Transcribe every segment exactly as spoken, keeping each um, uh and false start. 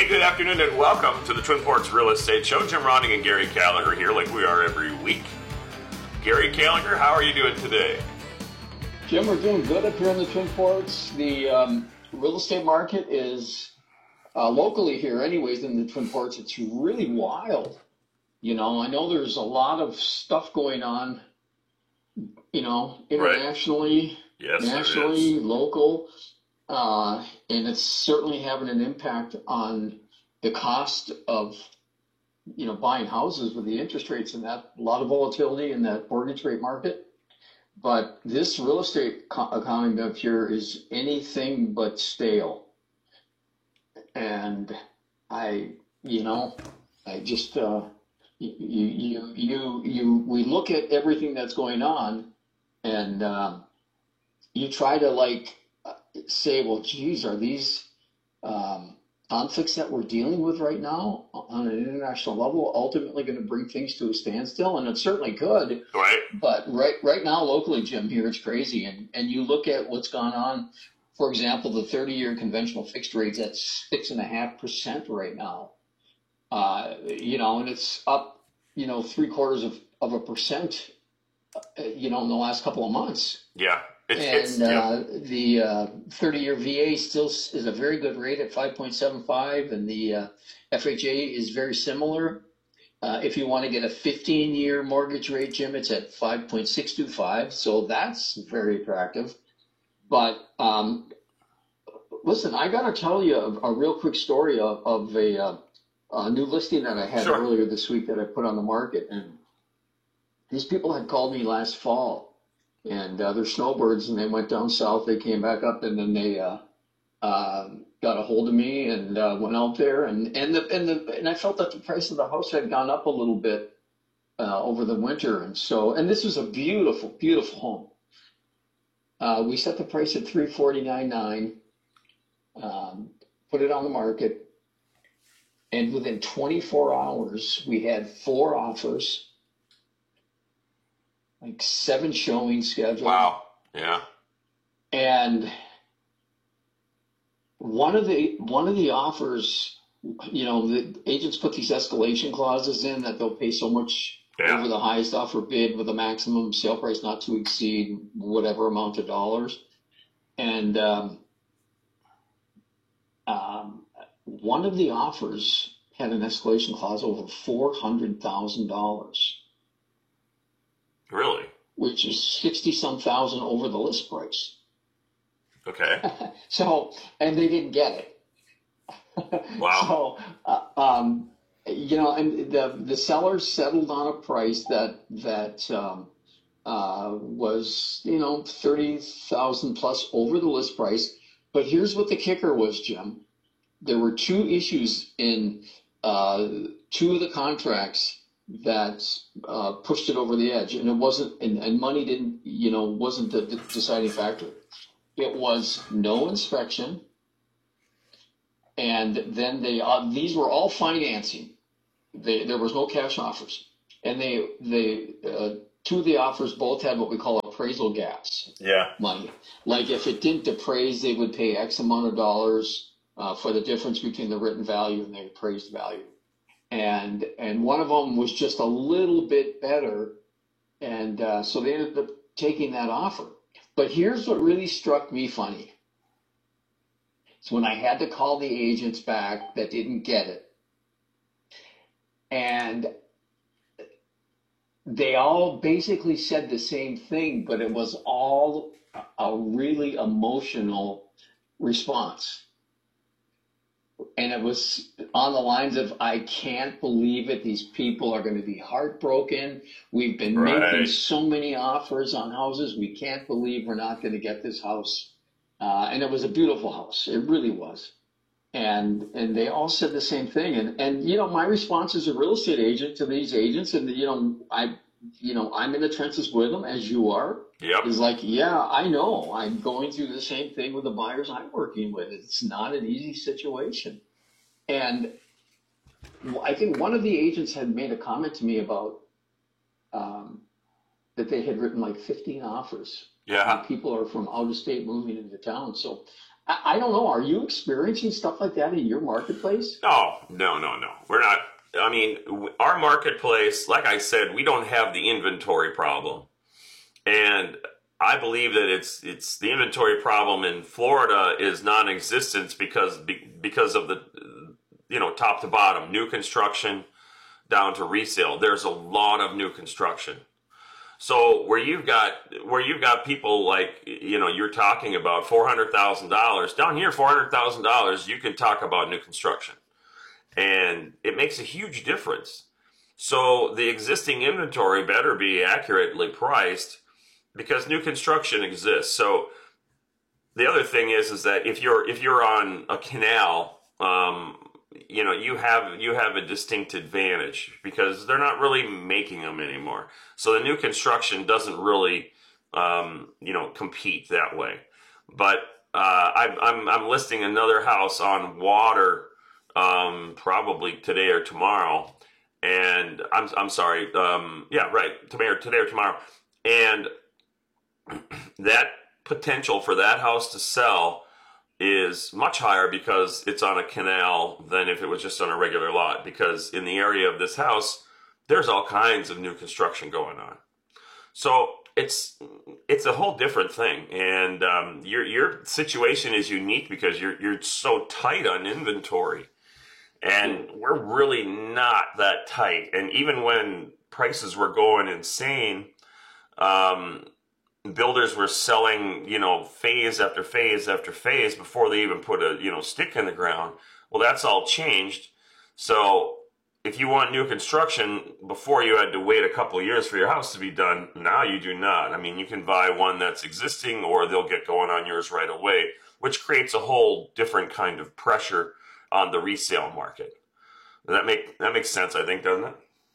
Hey, good afternoon and welcome to the Twin Ports Real Estate Show. Jim Ronning and Gary Gallagher here like we are every week. Gary Gallagher, how are you doing today? Jim, we're doing good up here in the Twin Ports. The um, real estate market is uh, locally here anyways in the Twin Ports. It's really wild. You know, I know there's a lot of stuff going on, you know, internationally, right. yes, nationally, local. Uh, and it's certainly having an impact on the cost of, you know, buying houses with the interest rates and that. A lot of volatility in that mortgage rate market. But this real estate co- economy up here is anything but stale. And I, you know, I just, uh, you, you, you, you, we look at everything that's going on and um, you try to like, say, well, geez, are these um, conflicts that we're dealing with right now on an international level ultimately going to bring things to a standstill? And it certainly could. Right. But right right now, locally, Jim, here it's crazy. And and you look at what's gone on. For example, the thirty-year conventional fixed rate's at six and a half percent right now. Uh, you know, and it's up, you know, three quarters of, of a percent, uh, you know, in the last couple of months. Yeah. It's, and uh, yeah. the uh, thirty-year V A still is a very good rate at five point seven five, and the uh, F H A is very similar. Uh, if you want to get a fifteen-year mortgage rate, Jim, it's at five point six two five, so that's very attractive. But um, listen, I got to tell you a, a real quick story of, of a, uh, a new listing that I had sure. earlier this week that I put on the market, and these people had called me last fall. And uh, they're snowbirds, and they went down south. They came back up, and then they uh, uh, got a hold of me and uh, went out there. And and the and the and I felt that the price of the house had gone up a little bit uh, over the winter, and so and this was a beautiful, beautiful home. Uh, we set the price at three forty nine nine, um, put it on the market, and within twenty-four hours, we had four offers. Like seven showings scheduled. Wow. Yeah. And one of the one of the offers, you know, the agents put these escalation clauses in that they'll pay so much yeah. over the highest offer bid with a maximum sale price not to exceed whatever amount of dollars. And um, um, one of the offers had an escalation clause over four hundred thousand dollars. Really? Which is sixty some thousand over the list price. Okay. So, and they didn't get it. Wow. So, uh, um, you know, and the the sellers settled on a price that that um, uh, was, you know, thirty thousand plus over the list price. But here's what the kicker was, Jim. There were two issues in uh, two of the contracts that uh, pushed it over the edge, and it wasn't, and, and money didn't, you know, wasn't the deciding factor. It was no inspection, and then they, uh, these were all financing. They, there was no cash offers, and they, they, uh, two of the offers both had what we call appraisal gaps. Yeah. Money, like if it didn't appraise, they would pay X amount of dollars uh, for the difference between the written value and the appraised value. And and one of them was just a little bit better, and uh, so they ended up taking that offer. But here's what really struck me funny. It's when I had to call the agents back that didn't get it. And they all basically said the same thing, but it was all a really emotional response. And it was on the lines of, I can't believe it. These people are going to be heartbroken. We've been right. making so many offers on houses. We can't believe we're not going to get this house. Uh, and it was a beautiful house. It really was. And and they all said the same thing. And, and you know, my response as a real estate agent to these agents, and, you know, I, you know, I'm in the trenches with them as you are. Yep. Is like, yeah, I know. I'm going through the same thing with the buyers I'm working with. It's not an easy situation. And I think one of the agents had made a comment to me about um, that they had written like fifteen offers. Yeah. And people are from out of state moving into town. So I, I don't know. Are you experiencing stuff like that in your marketplace? No, no, no, no. We're not. I mean, w- our marketplace, like I said, we don't have the inventory problem. And I believe that it's it's the inventory problem in Florida is non-existent because be- because of the, you know, top to bottom, new construction down to resale. There's a lot of new construction. So where you've got where you've got people like, you know, you're talking about four hundred thousand dollars down here, four hundred thousand dollars, you can talk about new construction, and it makes a huge difference. So the existing inventory better be accurately priced because new construction exists. So the other thing is is that if you're if you're on a canal, um, you know, you have you have a distinct advantage because they're not really making them anymore. So the new construction doesn't really, um, you know, compete that way. But uh, I'm I'm I'm listing another house on water, um, probably today or tomorrow, and I'm I'm sorry, um, yeah, right, today or today or tomorrow, and that potential for that house to sell is much higher because it's on a canal than if it was just on a regular lot. Because in the area of this house, there's all kinds of new construction going on. So it's it's a whole different thing, and um, your your situation is unique because you're you're so tight on inventory, and we're really not that tight. And even when prices were going insane, um, builders were selling, you know, phase after phase after phase before they even put a, you know, stick in the ground. Well, that's all changed. So if you want new construction, before you had to wait a couple of years for your house to be done, now you do not. I mean, you can buy one that's existing or they'll get going on yours right away, which creates a whole different kind of pressure on the resale market. Does that make, that makes sense, I think, doesn't it?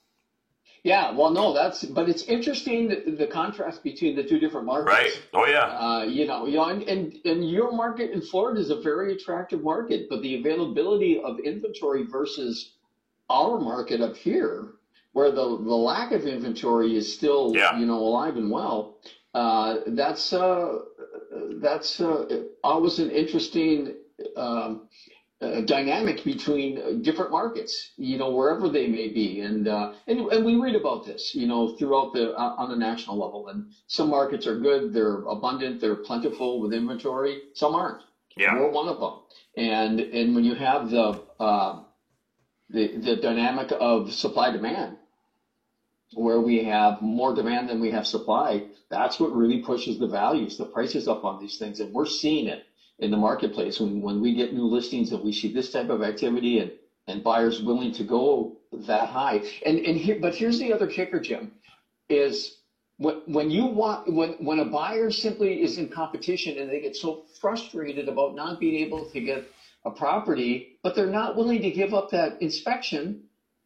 Yeah, well, no, that's, but it's interesting the, the contrast between the two different Right. markets. Oh, yeah. Uh, you know, you know, and, and and your market in Florida is a very attractive market, but the availability of inventory versus our market up here, where the the lack of inventory is still, Yeah. you know, alive and well. Uh, that's uh, that's uh, always an interesting um, uh, dynamic between uh, different markets, you know, wherever they may be. And, uh, and, and we read about this, you know, throughout the, uh, on the national level. And some markets are good. They're abundant. They're plentiful with inventory. Some aren't. Yeah. We're one of them. And, and when you have the, uh, the, the dynamic of supply demand, where we have more demand than we have supply, that's what really pushes the values, the prices up on these things. And we're seeing it in the marketplace when, when we get new listings and we see this type of activity and, and buyers willing to go that high. And, and here, but here's the other kicker, Jim, is when, when you want, when, when a buyer simply is in competition and they get so frustrated about not being able to get a property, but they're not willing to give up that inspection.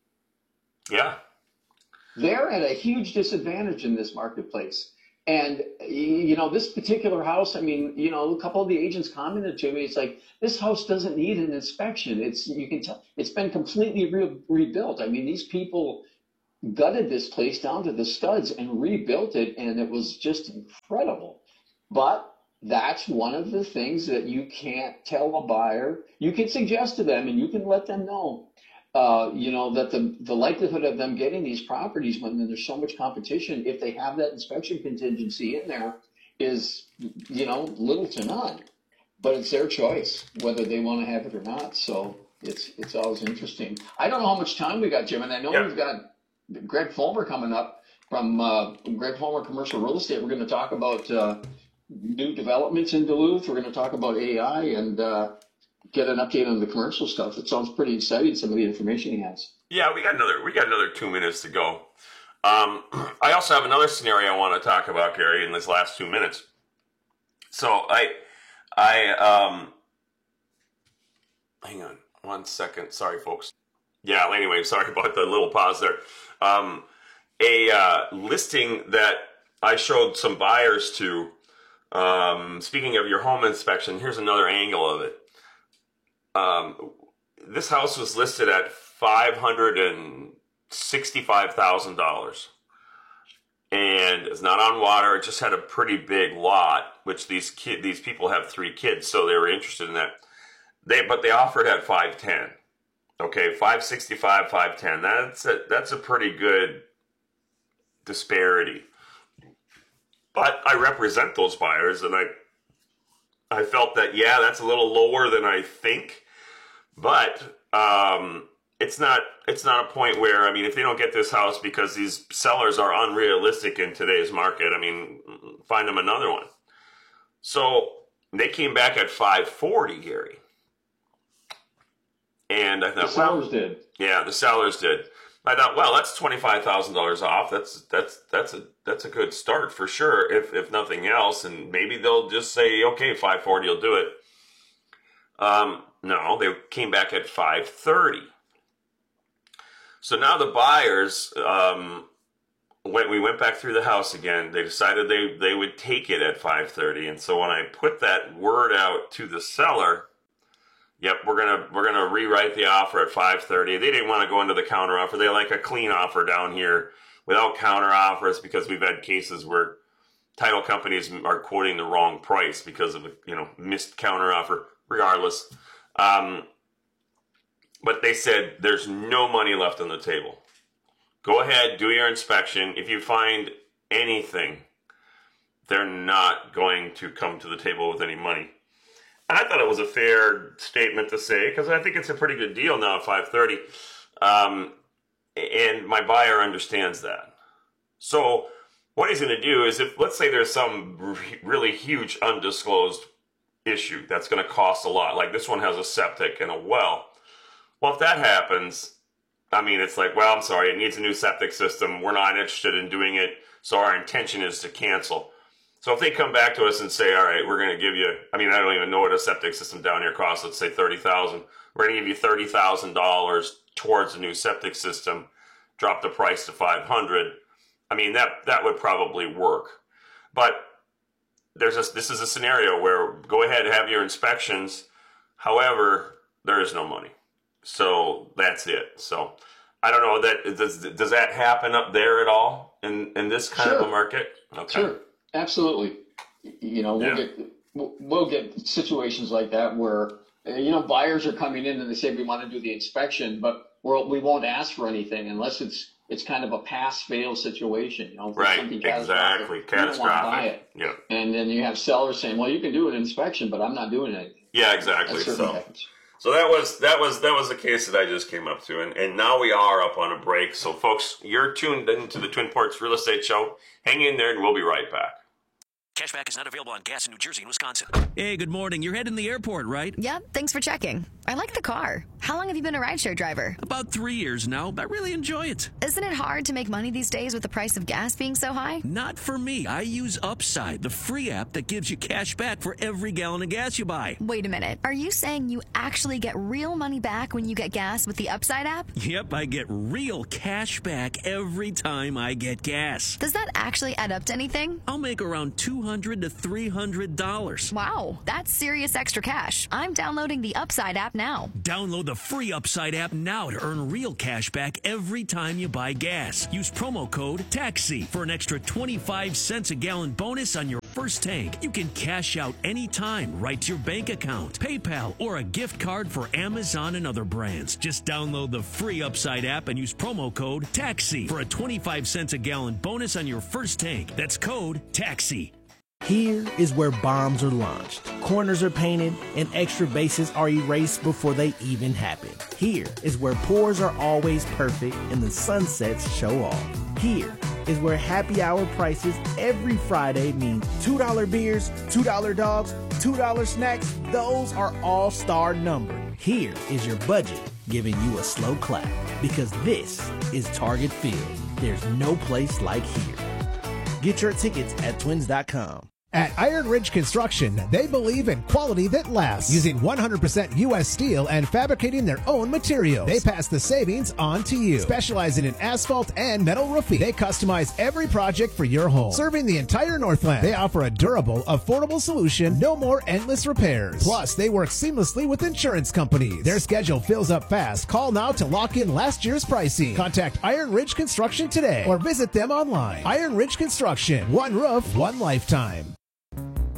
Yeah. They're at a huge disadvantage in this marketplace. And, you know, this particular house, I mean, you know, a couple of the agents commented to me, it's like, this house doesn't need an inspection. It's, you can tell, it's been completely re- rebuilt. I mean, these people gutted this place down to the studs and rebuilt it, and it was just incredible. But that's one of the things that you can't tell a buyer. You can suggest to them and you can let them know. Uh, you know, that the, the likelihood of them getting these properties when there's so much competition, if they have that inspection contingency in there, is, you know, little to none. But it's their choice whether they want to have it or not. So it's it's always interesting. I don't know how much time we got, Jim, and I know Yeah. we've got Greg Fulmer coming up from uh, Greg Fulmer Commercial Real Estate. We're going to talk about uh, new developments in Duluth. We're going to talk about A I and uh, get an update on the commercial stuff. It sounds pretty exciting, some of the information he has. Yeah, we got another we got another two minutes to go. Um, I also have another scenario I want to talk about, Gary, in this last two minutes. So I I um hang on one second. Sorry, folks. Yeah, anyway, sorry about the little pause there. Um, a uh, listing that I showed some buyers to. Um, speaking of your home inspection, here's another angle of it. Um, this house was listed at five hundred sixty-five thousand dollars. and it's not on water. It just had a pretty big lot, which these kid, these people have three kids, so they were interested in that. They, but they offered at five ten. Okay, five sixty-five, five ten. That's a, that's a pretty good disparity. But I represent those buyers, and I I felt that, yeah, that's a little lower than I think, but um, it's not it's not a point where, I mean, if they don't get this house because these sellers are unrealistic in today's market, I mean, find them another one. So they came back at five forty, Gary. And I thought, the sellers well, did. Yeah, the sellers did. I thought, well, that's twenty-five thousand dollars off. That's that's that's a that's a good start for sure, if if nothing else. And maybe they'll just say, okay, five forty will do it. Um, no, they came back at five thirty. So now the buyers, um, when we went back through the house again, they decided they they would take it at five thirty. And so when I put that word out to the seller, yep, we're gonna we're gonna rewrite the offer at five thirty. They didn't want to go into the counter offer. They like a clean offer down here without counter offers, because we've had cases where title companies are quoting the wrong price because of a, you know, missed counter offer. Regardless, um, but they said there's no money left on the table. Go ahead, do your inspection. If you find anything, they're not going to come to the table with any money. I thought it was a fair statement to say, because I think it's a pretty good deal now at five thirty. Um, and my buyer understands that. So what he's going to do is, if, let's say there's some re- really huge undisclosed issue that's going to cost a lot, like this one has a septic and a well. Well, if that happens, I mean, it's like, well, I'm sorry, it needs a new septic system. We're not interested in doing it, so our intention is to cancel. So if they come back to us and say, all right, we're going to give you, I mean, I don't even know what a septic system down here costs, let's say thirty thousand dollars. We're going to give you thirty thousand dollars towards a new septic system, drop the price to five hundred dollars. I mean, that, that would probably work. But there's a, this is a scenario where go ahead and have your inspections. However, there is no money. So that's it. So I don't know, that does, does that happen up there at all in, in this kind Sure. of a market? Okay. Sure. Absolutely. You know, we'll Yeah. get we'll get situations like that where, you know, buyers are coming in and they say we want to do the inspection, but we're, we won't ask for anything unless it's it's kind of a pass-fail situation. You know, if Right. something Exactly. catastrophic, you don't want to buy Catastrophic. it. Yeah. And then you have sellers saying, well, you can do an inspection, but I'm not doing anything. Yeah, That exactly. certainly So happens. So that was that was that was the case that I just came up to, and, and now we are up on a break. So folks, you're tuned into the Twin Ports Real Estate Show. Hang in there, and we'll be right back. Cashback is not available on gas in New Jersey and Wisconsin. Hey, good morning. You're heading to the airport, right? Yep, thanks for checking. I like the car. How long have you been a rideshare driver? About three years now. I really enjoy it. Isn't it hard to make money these days with the price of gas being so high? Not for me. I use Upside, the free app that gives you cash back for every gallon of gas you buy. Wait a minute. Are you saying you actually get real money back when you get gas with the Upside app? Yep, I get real cash back every time I get gas. Does that actually add up to anything? I'll make around two hundred to three hundred dollars. Wow, that's serious extra cash. I'm downloading the Upside app now. Download the free Upside app now to earn real cash back every time you buy gas. Use promo code TAXI for an extra twenty-five cents a gallon bonus on your first tank. You can cash out anytime right to your bank account, PayPal, or a gift card for Amazon and other brands. Just download the free Upside app and use promo code TAXI for a twenty-five cents a gallon bonus on your first tank. That's code TAXI. Here is where bombs are launched, corners are painted, and extra bases are erased before they even happen. Here is where pours are always perfect and the sunsets show off. Here is where happy hour prices every Friday means two dollar beers, two dollar dogs, two dollar snacks. Those are all star numbered. Here is your budget giving you a slow clap, because this is Target Field. There's no place like here. Get your tickets at twins dot com. At Iron Ridge Construction, they believe in quality that lasts, using one hundred percent U S steel and fabricating their own materials. They pass the savings on to you. Specializing in asphalt and metal roofing, they customize every project for your home. Serving the entire Northland, they offer a durable, affordable solution, no more endless repairs. Plus, they work seamlessly with insurance companies. Their schedule fills up fast. Call now to lock in last year's pricing. Contact Iron Ridge Construction today or visit them online. Iron Ridge Construction, one roof, one lifetime.